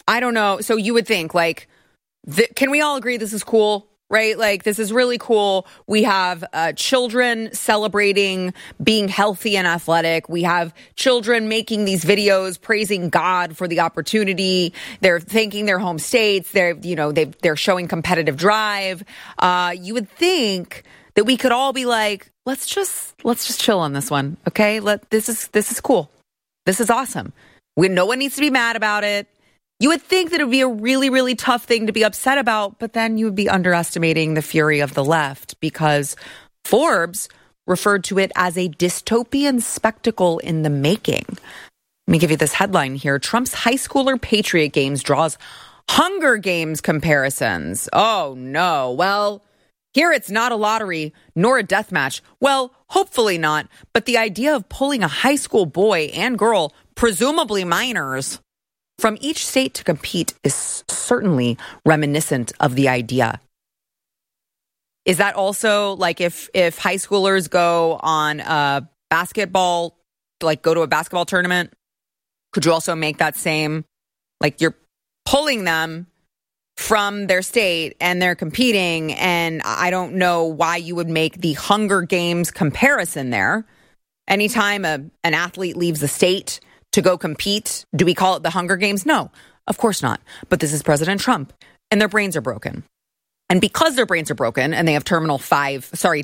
I don't know. So you would think, like, can we all agree this is cool? Right? Like, this is really cool. We have children celebrating being healthy and athletic. We have children making these videos praising God for the opportunity. They're thanking their home states. They're showing competitive drive. You would think that we could all be like, let's just chill on this one. Okay. This is cool. This is awesome. No one needs to be mad about it. You would think that it would be a really, really tough thing to be upset about, but then you would be underestimating the fury of the left, because Forbes referred to it as a dystopian spectacle in the making. Let me give you this headline here. Trump's high schooler Patriot Games draws Hunger Games comparisons. Oh, no. Well, here it's not a lottery nor a death match. Well, hopefully not. But the idea of pulling a high school boy and girl, presumably minors, from each state to compete is certainly reminiscent of the idea. Is that also like if high schoolers go on a basketball, like go to a basketball tournament, could you also make that same, like you're pulling them from their state and they're competing, and I don't know why you would make the Hunger Games comparison there. Anytime an athlete leaves the state to go compete, do we call it the Hunger Games? No, of course not. But this is President Trump, and their brains are broken. And because their brains are broken and they have terminal stage 5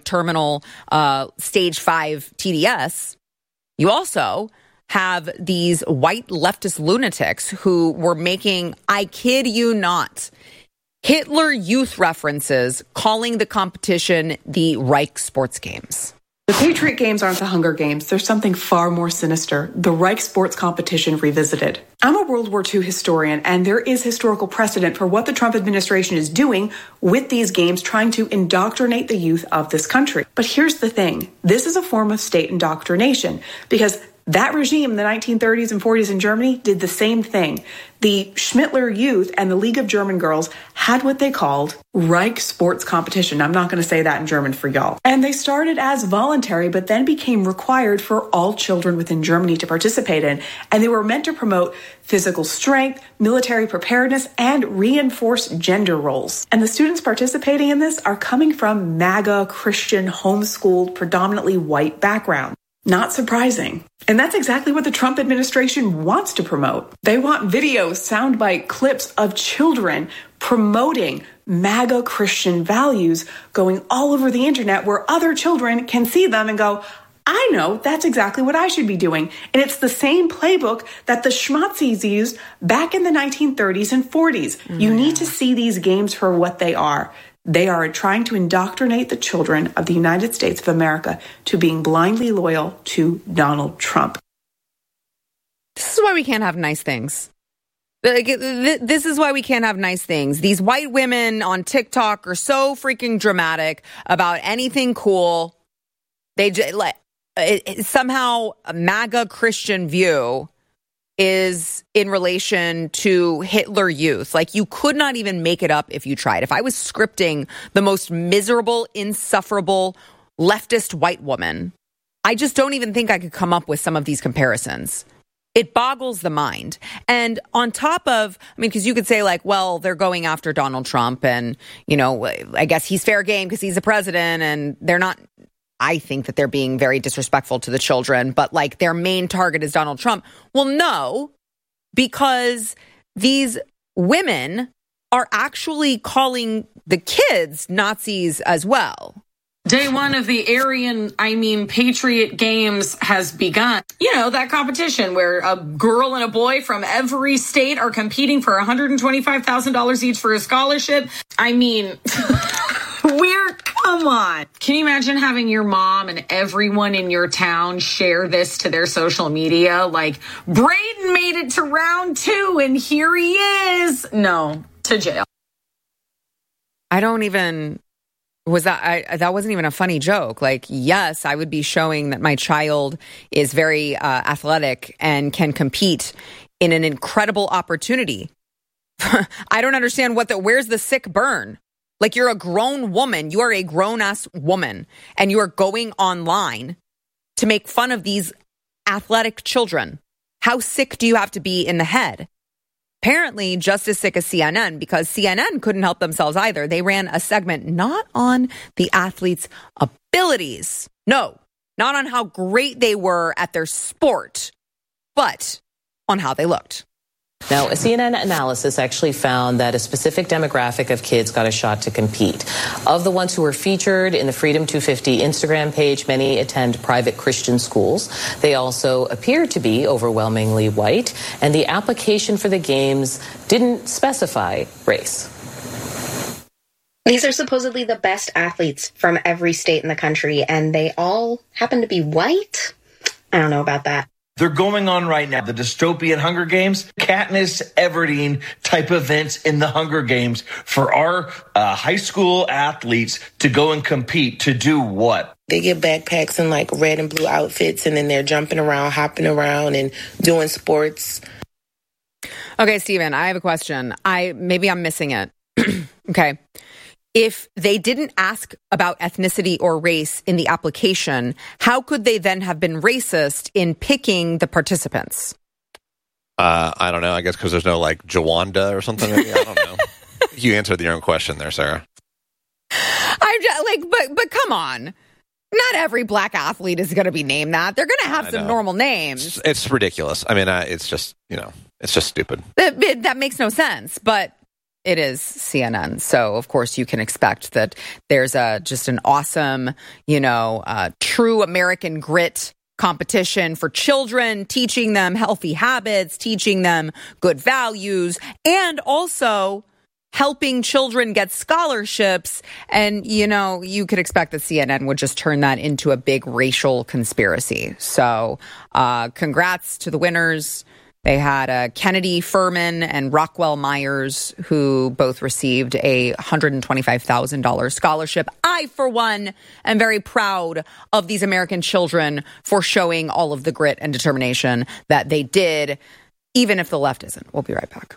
TDS, you also have these white leftist lunatics who were making, I kid you not, Hitler Youth references, calling the competition the Reich Sports Games. The Patriot Games aren't the Hunger Games. There's something far more sinister. The Reich Sports Competition revisited. I'm a World War II historian, and there is historical precedent for what the Trump administration is doing with these games, trying to indoctrinate the youth of this country. But here's the thing. This is a form of state indoctrination, because that regime in the 1930s and 40s in Germany did the same thing. The Schmittler Youth and the League of German Girls had what they called Reich Sports Competition. I'm not going to say that in German for y'all. And they started as voluntary, but then became required for all children within Germany to participate in. And they were meant to promote physical strength, military preparedness, and reinforce gender roles. And the students participating in this are coming from MAGA, Christian, homeschooled, predominantly white backgrounds. Not surprising. And that's exactly what the Trump administration wants to promote. They want videos, soundbite clips of children promoting MAGA Christian values going all over the internet, where other children can see them and go, I know, that's exactly what I should be doing. And it's the same playbook that the schmazzies used back in the 1930s and 40s. You need to see these games for what they are. They are trying to indoctrinate the children of the United States of America to being blindly loyal to Donald Trump. This is why we can't have nice things. This is why we can't have nice things. These white women on TikTok are so freaking dramatic about anything cool. They somehow a MAGA Christian view is in relation to Hitler Youth. Like, you could not even make it up if you tried. If I was scripting the most miserable, insufferable, leftist white woman, I just don't even think I could come up with some of these comparisons. It boggles the mind. And on top of, I mean, because you could say like, well, they're going after Donald Trump and, you know, I guess he's fair game because he's the president, and they're not. I think that they're being very disrespectful to the children, but like their main target is Donald Trump. Well, no, because these women are actually calling the kids Nazis as well. Day one of the Patriot Games has begun. You know, that competition where a girl and a boy from every state are competing for $125,000 each for a scholarship. I mean, come on. Can you imagine having your mom and everyone in your town share this to their social media? Like, Braden made it to round 2 and here he is. No, to jail. That wasn't even a funny joke. Like, yes, I would be showing that my child is very athletic and can compete in an incredible opportunity. I don't understand where's the sick burn? Like, you're a grown woman. You are a grown-ass woman, and you are going online to make fun of these athletic children. How sick do you have to be in the head? apparently just as sick as CNN, because CNN couldn't help themselves either. They ran a segment not on the athletes' abilities. No, not on how great they were at their sport, but on how they looked. Now, a CNN analysis actually found that a specific demographic of kids got a shot to compete. Of the ones who were featured in the Freedom 250 Instagram page, many attend private Christian schools. They also appear to be overwhelmingly white, and the application for the games didn't specify race. These are supposedly the best athletes from every state in the country, and they all happen to be white? I don't know about that. They're going on right now. The dystopian Hunger Games, Katniss Everdeen type events in the Hunger Games for our high school athletes to go and compete to do what? They get backpacks and like red and blue outfits, and then they're jumping around, hopping around, and doing sports. Okay, Stephen, I have a question. Maybe I'm missing it. Okay. If they didn't ask about ethnicity or race in the application, how could they then have been racist in picking the participants? I don't know. I guess because there's no like Jawanda or something. Maybe? I don't know. You answered your own question there, Sarah. I'm just like, but come on. Not every black athlete is going to be named that. They're going to have some normal names. It's ridiculous. I mean, it's just, it's just stupid. That makes no sense, but it is CNN. So, of course, you can expect that there's just an awesome, true American grit competition for children, teaching them healthy habits, teaching them good values, and also helping children get scholarships. And, you could expect that CNN would just turn that into a big racial conspiracy. So congrats to the winners. They had Kennedy Furman and Rockwell Myers, who both received a $125,000 scholarship. I, for one, am very proud of these American children for showing all of the grit and determination that they did, even if the left isn't. We'll be right back.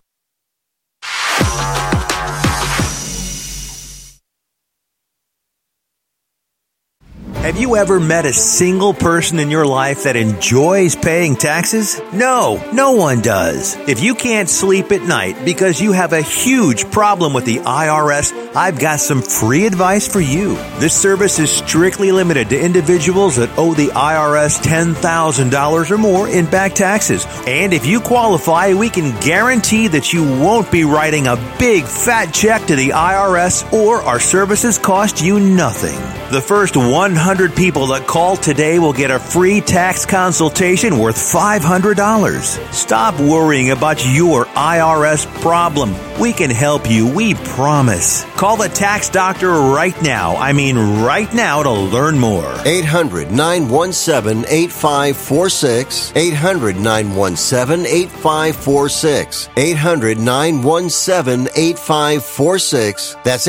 Have you ever met a single person in your life that enjoys paying taxes? No, no one does. If you can't sleep at night because you have a huge problem with the IRS, I've got some free advice for you. This service is strictly limited to individuals that owe the IRS $10,000 or more in back taxes. And if you qualify, we can guarantee that you won't be writing a big fat check to the IRS, or our services cost you nothing. The first 100 people that call today will get a free tax consultation worth $500. Stop worrying about your IRS problem. We can help you, we promise. Call the tax doctor right now. I mean right now to learn more. 800-917-8546. 800-917-8546. 800-917-8546. That's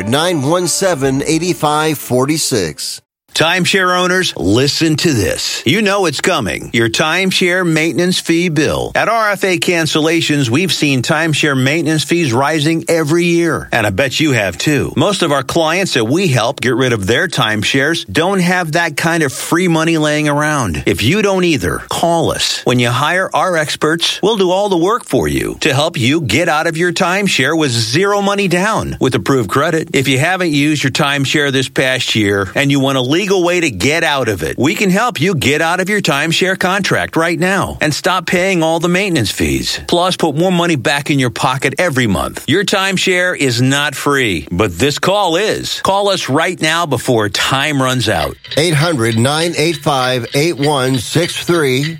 800-917-8546. Timeshare owners, listen to this. You know it's coming. Your timeshare maintenance fee bill. At RFA Cancellations, we've seen timeshare maintenance fees rising every year. And I bet you have too. Most of our clients that we help get rid of their timeshares don't have that kind of free money laying around. If you don't either, call us. When you hire our experts, we'll do all the work for you to help you get out of your timeshare with zero money down with approved credit. If you haven't used your timeshare this past year and you want to legal way to get out of it, we can help you get out of your timeshare contract right now and stop paying all the maintenance fees. Plus, put more money back in your pocket every month. Your timeshare is not free, but this call is. Call us right now before time runs out. 800-985-8163.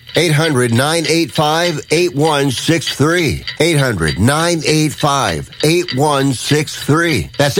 800-985-8163. 800-985-8163. That's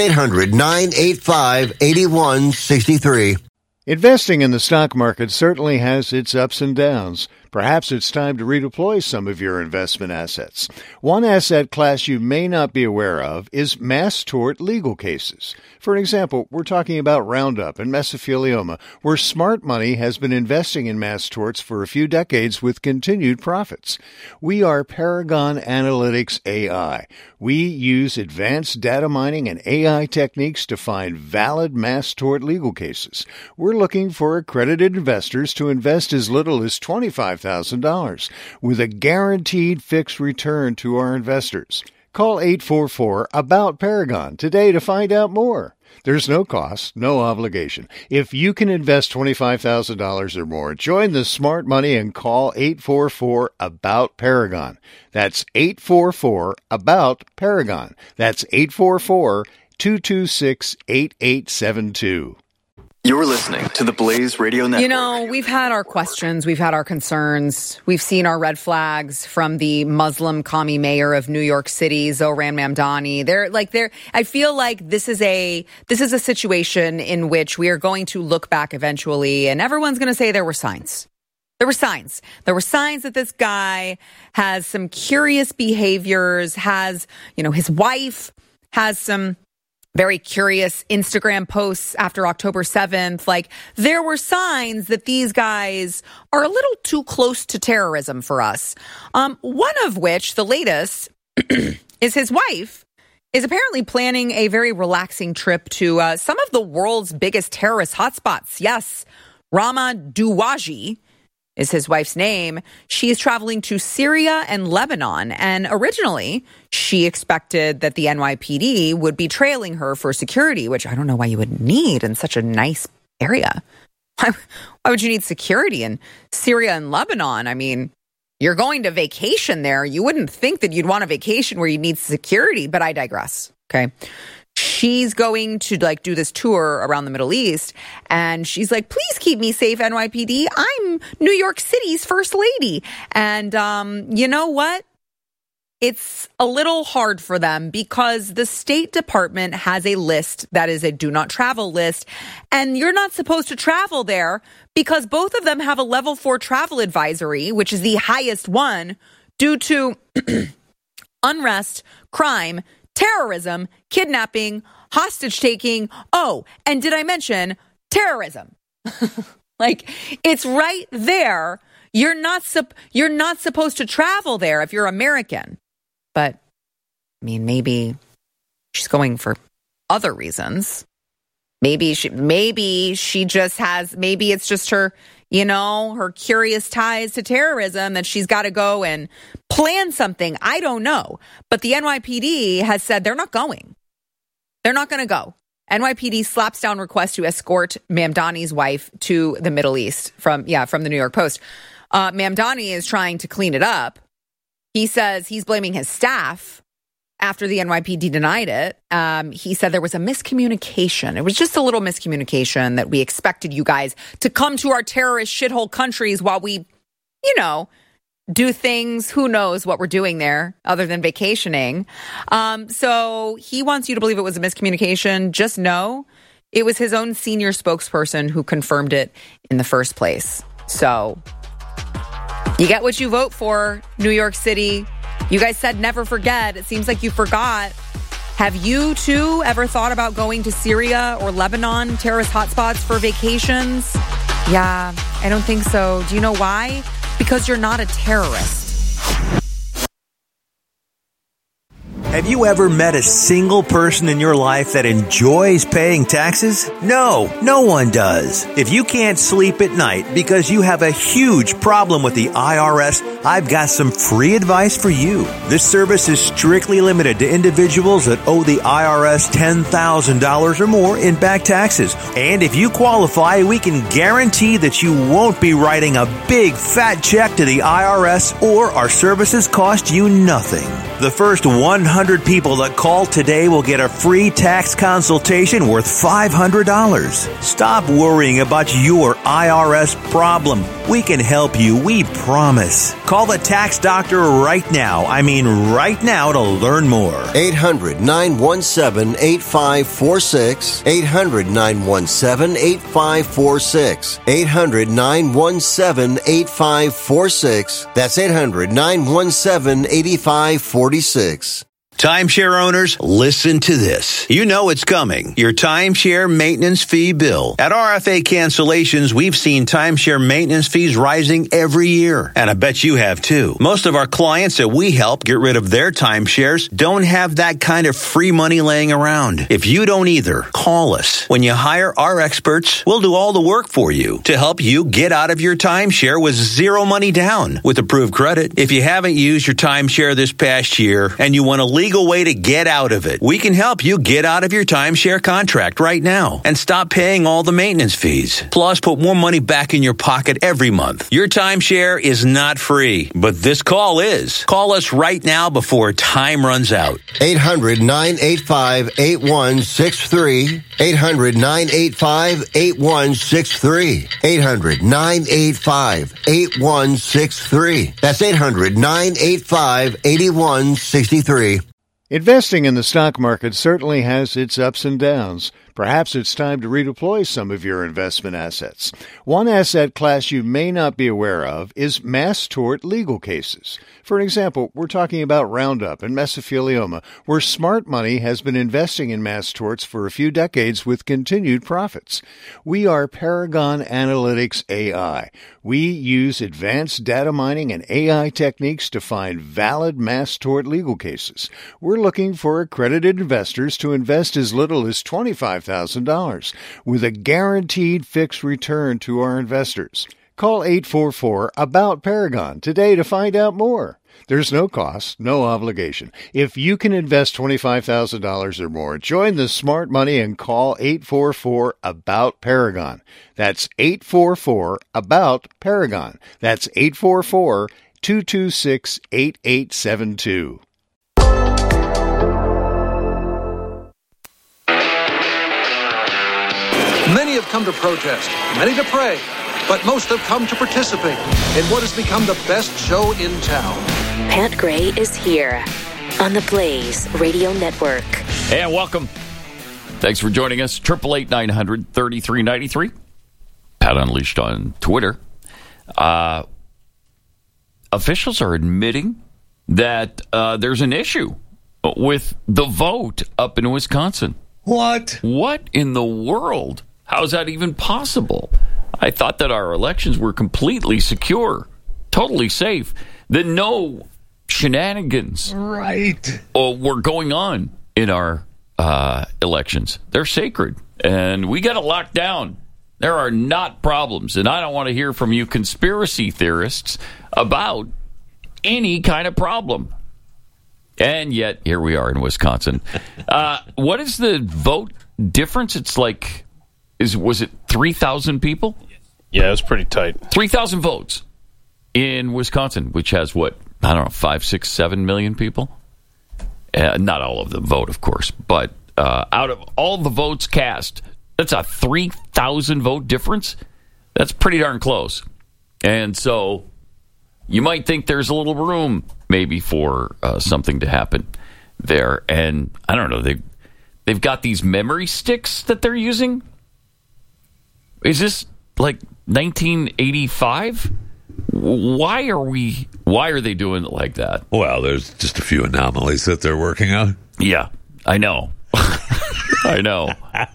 800-985-8163. Investing in the stock market certainly has its ups and downs. Perhaps it's time to redeploy some of your investment assets. One asset class you may not be aware of is mass tort legal cases. For example, we're talking about Roundup and mesothelioma, where smart money has been investing in mass torts for a few decades with continued profits. We are Paragon Analytics AI. We use advanced data mining and AI techniques to find valid mass tort legal cases. We're looking for accredited investors to invest as little as $25 $25,000 with a guaranteed fixed return to our investors. Call 844-ABOUT-PARAGON today to find out more. There's no cost, no obligation. If you can invest $25,000 or more, join the smart money and call 844-ABOUT-PARAGON. That's 844-ABOUT-PARAGON. That's 844-226-8872. You're listening to the Blaze Radio Network. You know, we've had our questions, we've had our concerns, we've seen our red flags from the Muslim commie mayor of New York City, Zohran Mamdani. I feel like this is a situation in which we are going to look back eventually, and everyone's going to say there were signs. There were signs. There were signs that this guy has some curious behaviors, his wife has some very curious Instagram posts after October 7th. Like, there were signs that these guys are a little too close to terrorism for us. One of which, the latest, is his wife is apparently planning a very relaxing trip to some of the world's biggest terrorist hotspots. Yes, Rama Douaji is his wife's name. She is traveling to Syria and Lebanon. And originally, she expected that the NYPD would be trailing her for security, which I don't know why you would need in such a nice area. Why would you need security in Syria and Lebanon? I mean, you're going to vacation there. You wouldn't think that you'd want a vacation where you need security, but I digress. Okay. She's going to do this tour around the Middle East, and she's like, please keep me safe, NYPD. I'm New York City's first lady. And you know what? It's a little hard for them because the State Department has a list that is a do not travel list, and you're not supposed to travel there because both of them have a level 4 travel advisory, which is the highest one, due to unrest, crime, terrorism, kidnapping, hostage taking. Oh, and did I mention terrorism? It's right there. You're not supposed to travel there if you're American. But I mean, maybe she's going for other reasons. Maybe she just has, maybe it's just her, her curious ties to terrorism that she's got to go and plan something. I don't know. But the NYPD has said they're not going. They're not going to go. NYPD slaps down request to escort Mamdani's wife to the Middle East from the New York Post. Mamdani is trying to clean it up. He says he's blaming his staff after the NYPD denied it. He said there was a miscommunication. It was just a little miscommunication that we expected you guys to come to our terrorist shithole countries while we, do things. Who knows what we're doing there other than vacationing. So he wants you to believe it was a miscommunication. Just know it was his own senior spokesperson who confirmed it in the first place. So you get what you vote for, New York City. You guys said never forget. It seems like you forgot. Have you, too, ever thought about going to Syria or Lebanon, terrorist hotspots, for vacations? Yeah, I don't think so. Do you know why? Because you're not a terrorist. Have you ever met a single person in your life that enjoys paying taxes? No, no one does. If you can't sleep at night because you have a huge problem with the IRS, I've got some free advice for you. This service is strictly limited to individuals that owe the IRS $10,000 or more in back taxes. And if you qualify, we can guarantee that you won't be writing a big fat check to the IRS, or our services cost you nothing. The first 100 people that call today will get a free tax consultation worth $500. Stop worrying about your IRS problem. We can help you, we promise. Call the tax doctor right now. I mean right now, to learn more. 800-917-8546. 800-917-8546. 800-917-8546. That's 800-917-8546. Timeshare owners, listen to this. You know it's coming. Your timeshare maintenance fee bill. At RFA Cancellations, we've seen timeshare maintenance fees rising every year. And I bet you have too. Most of our clients that we help get rid of their timeshares don't have that kind of free money laying around. If you don't either, call us. When you hire our experts, we'll do all the work for you to help you get out of your timeshare with zero money down with approved credit. If you haven't used your timeshare this past year and you want a legal way to get out of it, we can help you get out of your timeshare contract right now and stop paying all the maintenance fees. Plus, put more money back in your pocket every month. Your timeshare is not free, but this call is. Call us right now before time runs out. 800-985-8163. 800-985-8163. 800-985-8163. That's 800-985-8163. Investing in the stock market certainly has its ups and downs. Perhaps it's time to redeploy some of your investment assets. One asset class you may not be aware of is mass tort legal cases. For example, we're talking about Roundup and mesothelioma, where smart money has been investing in mass torts for a few decades with continued profits. We are Paragon Analytics AI. We use advanced data mining and AI techniques to find valid mass tort legal cases. We're looking for accredited investors to invest as little as $25,000 with a guaranteed fixed return to our investors. Call 844-ABOUT-PARAGON today to find out more. There's no cost, no obligation. If you can invest $25,000 or more, join the smart money and call 844-ABOUT-PARAGON. That's 844-ABOUT-PARAGON. That's 844-226-8872. Many have come to protest, many to pray, but most have come to participate in what has become the best show in town. Pat Gray is here on the Blaze Radio Network. And welcome. Thanks for joining us. 888-900-3393. Pat Unleashed on Twitter. Officials are admitting that there's an issue with the vote up in Wisconsin. What? What in the world? How is that even possible? I thought that our elections were completely secure, totally safe, that no shenanigans were going on in our elections. They're sacred, and we got it locked down. There are not problems, and I don't want to hear from you conspiracy theorists about any kind of problem. And yet, here we are in Wisconsin. What is the vote difference? It's like, was it 3,000 people? Yeah, it was pretty tight. 3,000 votes in Wisconsin, which has, 5, 6, 7 million people? Not all of them vote, of course, but out of all the votes cast, that's a 3,000 vote difference. That's pretty darn close. And so you might think there's a little room maybe for something to happen there. And I don't know, they've got these memory sticks that they're using. Is this like 1985? Why are they doing it like that? Well, there's just a few anomalies that they're working on. Yeah, I know. I know.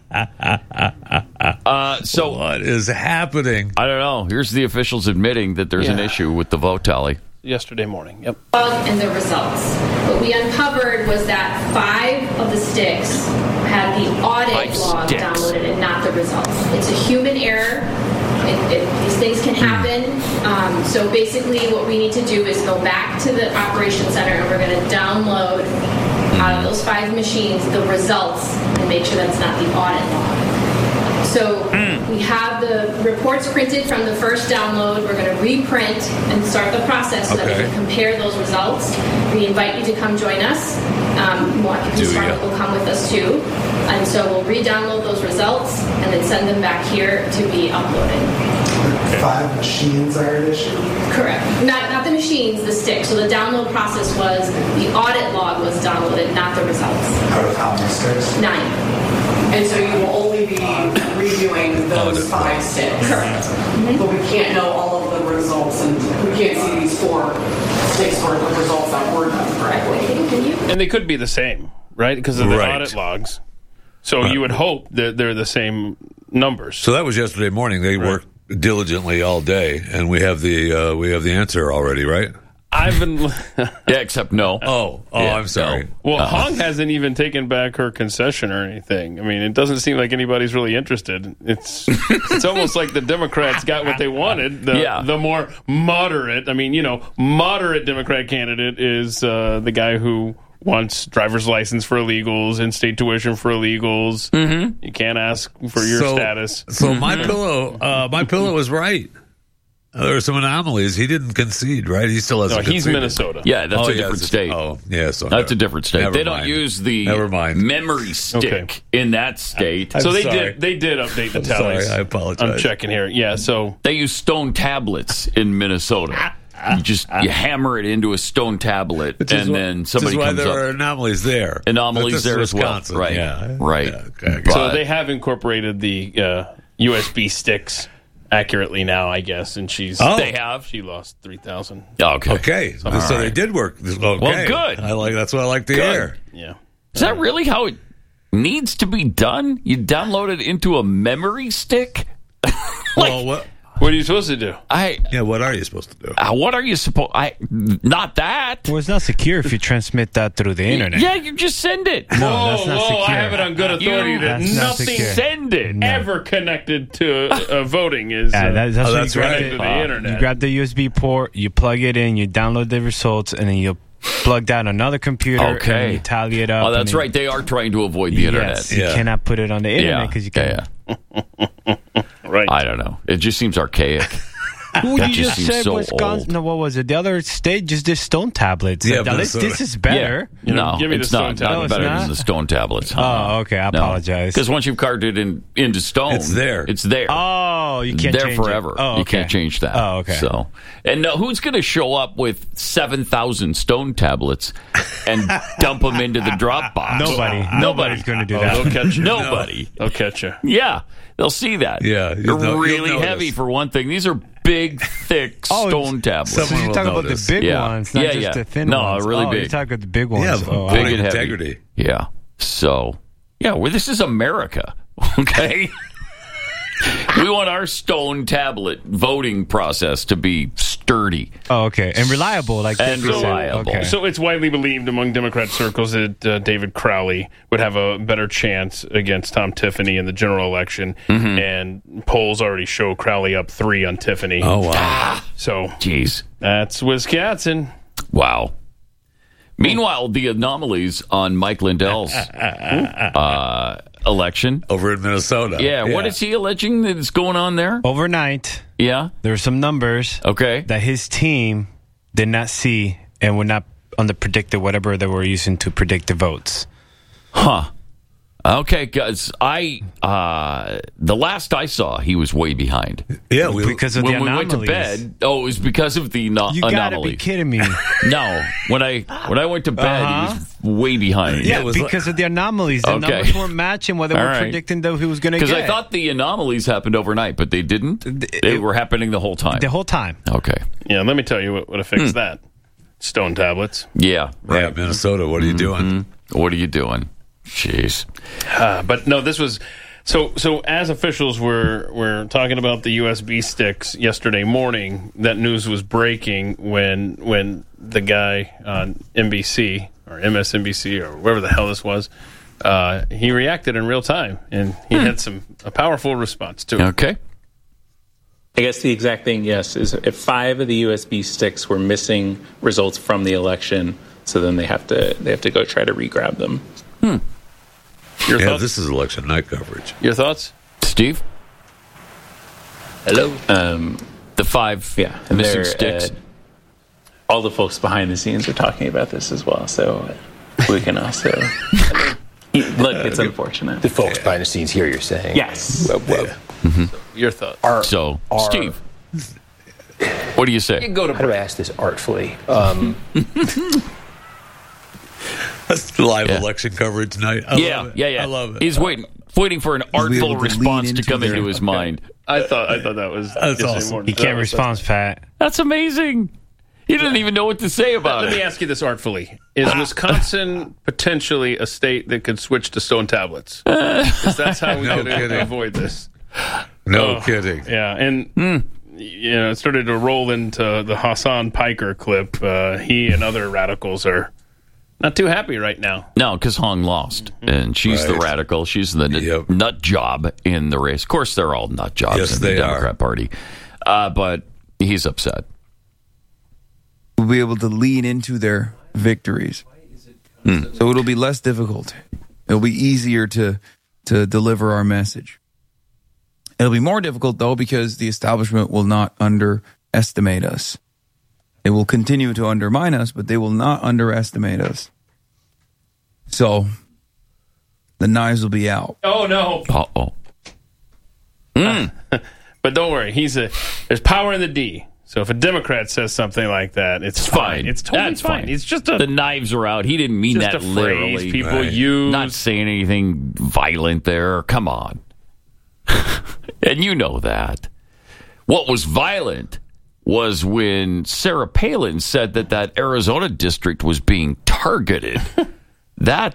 So what is happening? I don't know. Here's the officials admitting that there's an issue with the vote tally. Yesterday morning, yep. And the results. What we uncovered was that 5 of the sticks had the audit log downloaded and not the results. It's a human error. These things can happen. So basically what we need to do is go back to the operations center and we're going to download out of those 5 machines the results and make sure that it's not the audit log. So we have the reports printed from the first download. We're going to reprint and start the process so that we can compare those results. We invite you to come join us. Washington Smart will come with us too. And so we'll re-download those results and then send them back here to be uploaded. 5 machines are at issue? Correct. Not the machines, the sticks. So the download process was the audit log was downloaded, not the results. Out of how many sticks? 9. And so you will only be reviewing those 5 sticks. Correct. But we can't know all of the results, and we can't see these 4 sticks worth of results that were done correctly. Can you? And they could be the same, right? Because of the audit logs. So you would hope that they're the same numbers. So that was yesterday morning. They worked diligently all day, and we have the answer already, right? I've been except no. I'm sorry. No. Well, Hong hasn't even taken back her concession or anything. I mean, it doesn't seem like anybody's really interested. It's almost like the Democrats got what they wanted. The more moderate, moderate Democrat candidate is the guy who wants driver's license for illegals, in-state tuition for illegals. Mm-hmm. You can't ask for your status. So my pillow was right. There are some anomalies. He didn't concede, right? He still hasn't conceded. He's Minnesota. Yeah, that's a different state. Oh, yeah. So that's a different state. They don't mind. use the memory stick in that state. So they did update the tallies. Sorry, I apologize. I'm checking here. Yeah, so they use stone tablets in Minnesota. You hammer it into a stone tablet, and then somebody comes up. That's why there are anomalies there. Anomalies there as well. Right. Yeah. Right. Yeah, okay. So they have incorporated the USB sticks accurately now, I guess, and they have. She lost 3,000. Okay. So they did work. Okay. Well, good. That's what I like to hear. Yeah. Is that really how it needs to be done? You download it into a memory stick? What are you supposed to do? What are you supposed to do? What are you supposed? Not that. Well, it's not secure if you transmit that through the internet. Yeah, you just send it. No, that's not secure. I have it on good authority that nothing ever connected to voting is that's connected to the internet. You grab the USB port, you plug it in, you download the results, and then you plug down another computer and you tally it up. Oh, that's right. They are trying to avoid the internet. Yes, you cannot put it on the internet because you can't. Right. I don't know. It just seems archaic. Well, that you just said so Wisconsin. old. No, what was it? The other state just did stone tablets. Yeah, this is better. Yeah. No, give me it's the not. stone Not better than the stone tablets. Oh, okay. I apologize. Because once you've carved it into stone, it's there. It's there. Oh, you can't there change forever. It. Oh, okay. You can't change that. Oh, okay. So, and who's going to show up with 7,000 stone tablets and dump them into the drop box? Nobody. Nobody's going to do that. They'll catch you. Nobody. They'll catch you. Yeah, they'll see that. Yeah, they're really heavy for one thing. These are big, thick stone tablets. So you're talking about the big ones, not just the thin ones. No, really big. You're talking about the big ones. Yeah, big and integrity. Heavy. Yeah. So, this is America. Okay. We want our stone tablet voting process to be sturdy. Oh, okay. And reliable. Reliable. Okay. So it's widely believed among Democrat circles that David Crowley would have a better chance against Tom Tiffany in the general election. Mm-hmm. And polls already show Crowley up 3 on Tiffany. Oh, wow. So, jeez. That's Wisconsin. Wow. Meanwhile, the anomalies on Mike Lindell's election over in Minnesota. Yeah, what is he alleging that is going on there? Overnight, there were some numbers that his team did not see and were not on the predicted whatever they were using to predict the votes. Huh. Okay, guys, the last I saw, he was way behind. Yeah, because of the anomalies. When we went to bed, it was because of the anomalies. You gotta be kidding me. No, when I went to bed, he was way behind. Yeah, because of the anomalies. The numbers weren't matching what they were predicting that he was going to get. Because I thought the anomalies happened overnight, but they didn't. They were happening the whole time. The whole time. Okay. Yeah, let me tell you what would have fixed that. Stone tablets. Yeah. Right. Yeah, Minnesota, what are you doing? What are you doing? Jeez. But no, this was so as officials were talking about the USB sticks yesterday morning, that news was breaking when the guy on NBC or MSNBC or wherever the hell this was, he reacted in real time and he had a powerful response to it. Okay. I guess the exact thing, yes, is if 5 of the USB sticks were missing results from the election, so then they have to go try to re-grab them. Your thoughts? This is election night coverage. Your thoughts, Steve? Hello. The 5 missing sticks. All the folks behind the scenes are talking about this as well, so we can also look. It's unfortunate. The folks behind the scenes here, you're saying? Yes. Your thoughts? Steve, what do you say? How do I ask this artfully? That's live election coverage tonight. I love it. He's waiting for an artful response to come into his mind. I thought that was awesome. He can't respond, Pat. That's amazing. He didn't even know what to say about it. Let me ask you this artfully. Is Wisconsin potentially a state that could switch to stone tablets? 'Cause that's how we could avoid this. No kidding. Yeah, and it started to roll into the Hassan Piker clip. He and other radicals are not too happy right now. No, because Hong lost, and she's the radical. She's the nut job in the race. Of course, they're all nut jobs in the Democrat Party. But he's upset. We'll be able to lean into their victories. So it'll be less difficult. It'll be easier to deliver our message. It'll be more difficult, though, because the establishment will not underestimate us. They will continue to undermine us, but they will not underestimate us. So the knives will be out. Oh, no. Uh-oh. But don't worry. There's power in the D. So if a Democrat says something like that, it's fine. It's totally fine. It's just the knives are out. He didn't mean just that a literally. Phrase people use. Not saying anything violent there. Come on. And you know that. What was violent was when Sarah Palin said that Arizona district was being targeted. That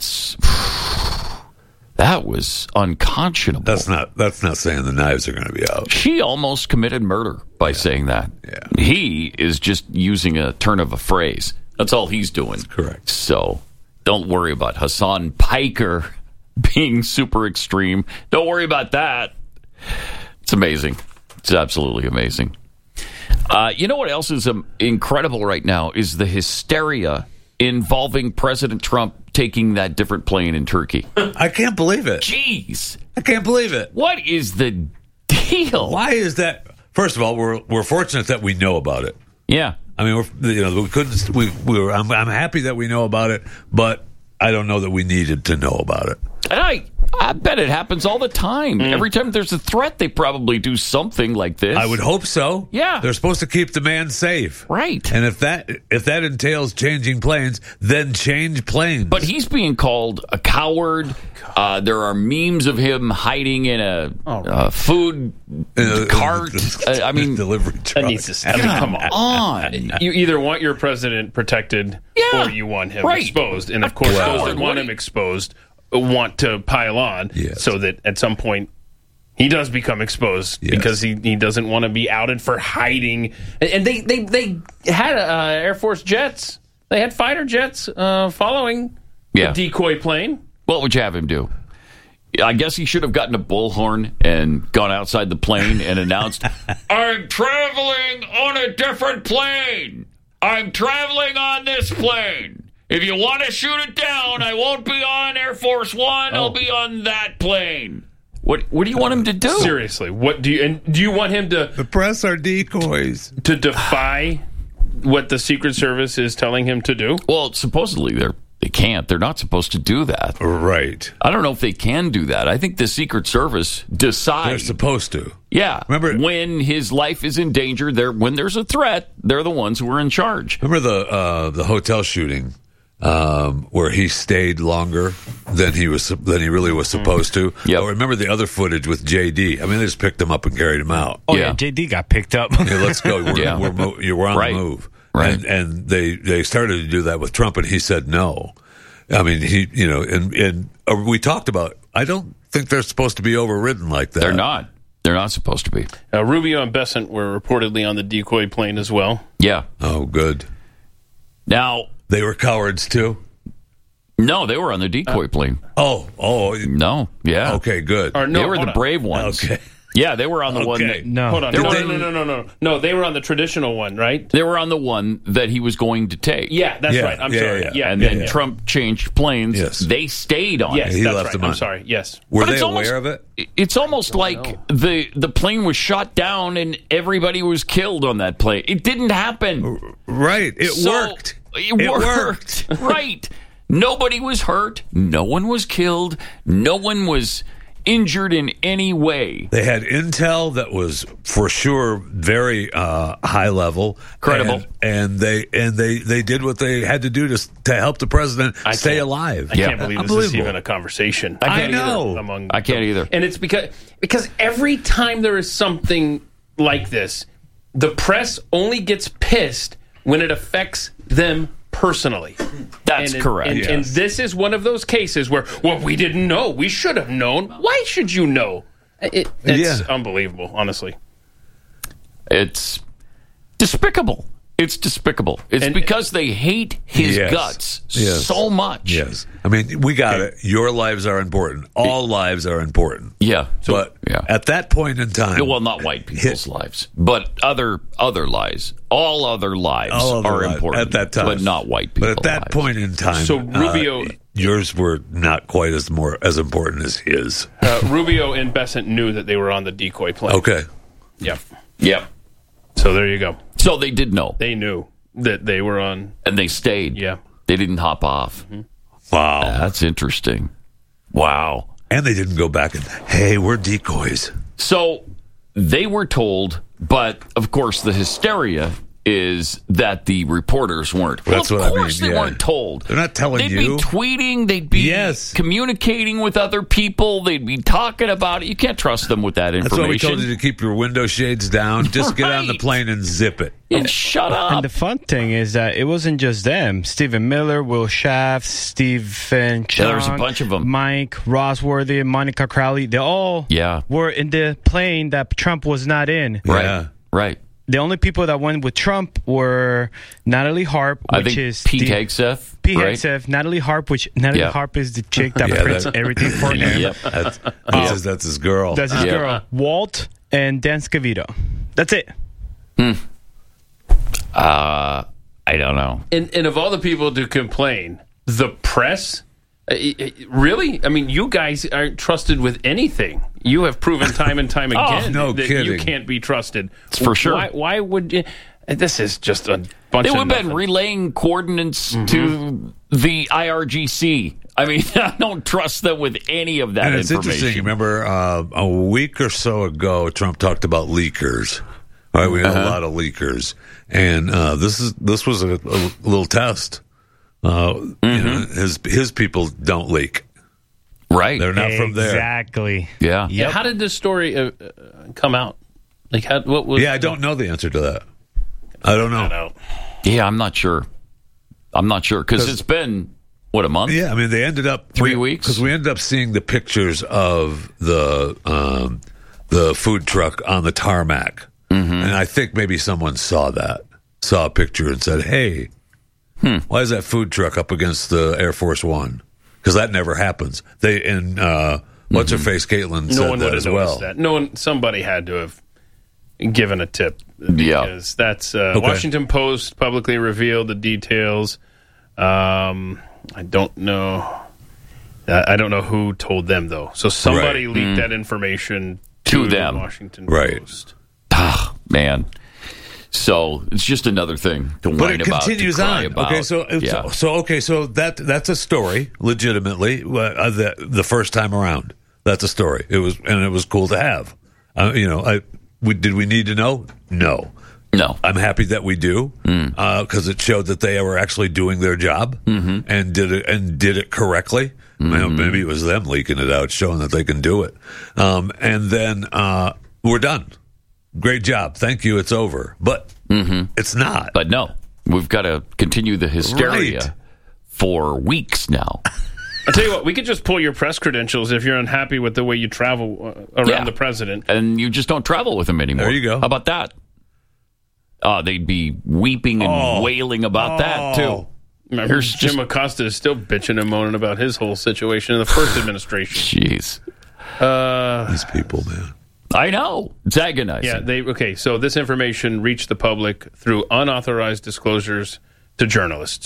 was unconscionable. That's not saying the knives are going to be out. She almost committed murder by saying that. Yeah. He is just using a turn of a phrase. That's all he's doing. That's correct. So don't worry about Hassan Piker being super extreme. Don't worry about that. It's amazing. It's absolutely amazing. You know what else is incredible right now is the hysteria involving President Trump taking that different plane in Turkey. I can't believe it. Jeez. I can't believe it. What is the deal? Why is that? First of all, we're fortunate that we know about it. Yeah. I mean, we couldn't. I'm happy that we know about it, but I don't know that we needed to know about it. And I bet it happens all the time. Every time there's a threat, they probably do something like this. I would hope so. Yeah. They're supposed to keep the man safe. Right. And if that entails changing planes, then change planes. But he's being called a coward. There are memes of him hiding in a food cart. I mean, delivery truck. That needs to stop. Come on. You either want your president protected or you want him exposed. And of course, those that want him exposed want to pile on so that at some point he does become exposed because he doesn't want to be outed for hiding. And they had Air Force jets. They had fighter jets following the decoy plane. What would you have him do? I guess he should have gotten a bullhorn and gone outside the plane and announced, I'm traveling on a different plane. I'm traveling on this plane. If you want to shoot it down, I won't be on Air Force One. I'll be on that plane. What do you want him to do? Seriously, what do you want him to? The press are decoys. To defy what the Secret Service is telling him to do? Well, supposedly they can't. They're not supposed to do that. Right. I don't know if they can do that. I think the Secret Service decides. They're supposed to. Yeah. Remember when his life is in danger, when there's a threat, they're the ones who are in charge. Remember the hotel shooting? Where he stayed longer than he really was supposed to. Yep. Or remember the other footage with JD? I mean, they just picked him up and carried him out. Oh yeah, JD got picked up. Yeah, let's go. We're on the move. Right. And they started to do that with Trump, and he said no. I mean, and we talked about. I don't think they're supposed to be overridden like that. They're not. They're not supposed to be. Rubio and Bessent were reportedly on the decoy plane as well. Yeah. Oh, good. Now. They were cowards, too? No, they were on the decoy plane. Oh. No, yeah. Okay, good. They were the brave ones. Okay. Yeah, they were on the one that... No. Hold on. No, they were on the traditional one, right? They were on the one that he was going to take. Yeah, that's right. I'm sorry. Yeah. And then Trump changed planes. Yes. They stayed on yes, it. He that's left right. them on. I'm sorry. Yes. Were they aware of it? It's almost like the plane was shot down and everybody was killed on that plane. It didn't happen. Right. It worked. It worked. Right. Nobody was hurt. No one was killed. No one was injured in any way. They had intel that was for sure very high level, credible, and they did what they had to do to help the president stay alive. I can't believe this is even a conversation. I know. I can't either. And it's because every time there is something like this, the press only gets pissed when it affects them personally. That's correct. And this is one of those cases where, well, we didn't know. We should have known. Why should you know? It's unbelievable, honestly. It's despicable. It's despicable. It's because they hate his guts so much. Yes. I mean, we got it. Your lives are important. All lives are important. Yeah. But at that point in time... Well, not white people's lives, but other lives. All other lives are important. At that time. But not white people's lives. But at that point in time... So Rubio... yours were not quite as important as his. Rubio and Bessent knew that they were on the decoy plane. Okay. Yep. So there you go. So they did know. They knew that they were on. And they stayed. Yeah. They didn't hop off. Mm-hmm. Wow. That's interesting. Wow. And they didn't go back and, hey, we're decoys. So they were told, but of course the hysteria is that the reporters weren't. That's well, what of course I mean. They weren't told. They're not telling they'd you. They'd be tweeting. They'd be communicating with other people. They'd be talking about it. You can't trust them with that information. That's why we told you to keep your window shades down. Just get on the plane and zip it. And shut up. And the fun thing is that it wasn't just them. Stephen Miller, Will Schaff, Stephen Chung, there's a bunch of them. Mike Rosworthy, Monica Crowley. They all were in the plane that Trump was not in. Right. The only people that went with Trump were Natalie Harp, which is Pete Hegseth. Pete Hegseth, Natalie Harp, which Natalie Harp is the chick that prints everything for him. That's his girl. That's his girl. Walt and Dan Scavito. That's it. I don't know. And of all the people to complain, the press, really? I mean, you guys aren't trusted with anything. You have proven time and time again that you can't be trusted. For sure. Why would you? This is just a bunch of They would have been relaying coordinates to the IRGC. I mean, I don't trust them with any of that and it's information. Interesting. Remember, a week or so ago, Trump talked about leakers. All right, we had a lot of leakers, and this was a little test. You know, his people don't leak. Right. They're not from there. Exactly. Yeah. Yep. How did this story come out? Like, what was? Yeah, I don't know the answer to that. I don't know. Yeah, I'm not sure. Because it's been a month? Yeah, I mean, they ended up 3 weeks because we ended up seeing the pictures of the food truck on the tarmac, and I think maybe someone saw a picture and said, "Hey, why is that food truck up against the Air Force One?" Because that never happens. What's her face, Caitlin, said that as well. That. Somebody had to have given a tip. Because that's Washington Post publicly revealed the details. I don't know. I don't know who told them though. So somebody leaked that information to them. The Washington Post. Ah, man. So it's just another thing to whine about. But it continues on. About. Okay, so that's a story. Legitimately, the first time around, that's a story. It was cool to have. Did we need to know? No. I'm happy that we do because it showed that they were actually doing their job and did it correctly. Maybe it was them leaking it out, showing that they can do it. And then we're done. Great job. Thank you. It's over. But it's not. But no, we've got to continue the hysteria for weeks now. I'll tell you what, we could just pull your press credentials if you're unhappy with the way you travel around the president. And you just don't travel with him anymore. There you go. How about that? They'd be weeping and wailing about that, too. Jim Acosta is still bitching and moaning about his whole situation in the first administration. Jeez. These people, man. I know. It's agonizing. Yeah, so this information reached the public through unauthorized disclosures to journalists.